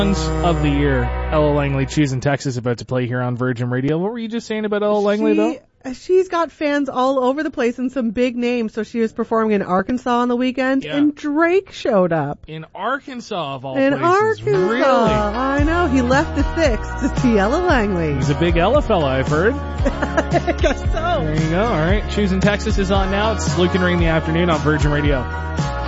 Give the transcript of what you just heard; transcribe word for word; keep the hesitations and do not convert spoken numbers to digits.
Of the year, Ella Langley, Choosing Texas, about to play here on Virgin Radio. What were you just saying about Ella Langley, she, though? She's got fans all over the place and some big names. So she was performing in Arkansas on the weekend, yeah. and Drake showed up. In Arkansas, of all in places. Arkansas. Really? I know. He left the six to see Ella Langley. He's a big Ella fella, I've heard. I guess so. There you go. All right. Choosing Texas is on now. It's Luke and Ray in the afternoon on Virgin Radio.